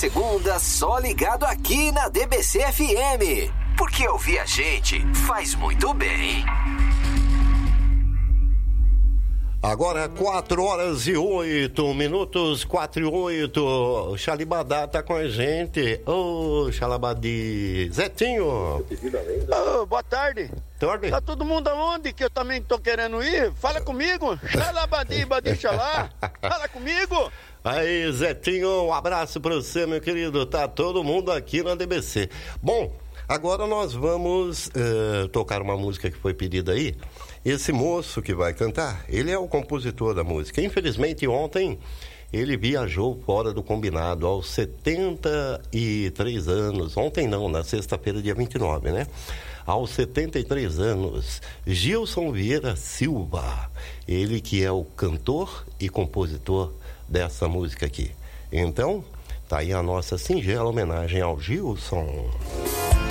segunda, só ligado aqui na DBC FM. Porque ouvir a gente faz muito bem. Agora 4h08, 4h08. O Xalibadá tá com a gente. Ô, Xalabadi. Zetinho. Boa tarde. Tarde. Tá todo mundo aonde que eu também tô querendo ir? Fala comigo. Xalabadi, badi, xalá. Fala comigo. Aí, Zetinho, um abraço pra você, meu querido. Tá todo mundo aqui na DBC. Bom, agora nós vamos tocar uma música que foi pedida aí. Esse moço que vai cantar, ele é o compositor da música. Infelizmente, ontem ele viajou fora do combinado aos 73 anos. Ontem não, na sexta-feira, dia 29, né? Aos 73 anos, Gilson Vieira Silva. Ele que é o cantor e compositor dessa música aqui. Então, tá aí a nossa singela homenagem ao Gilson.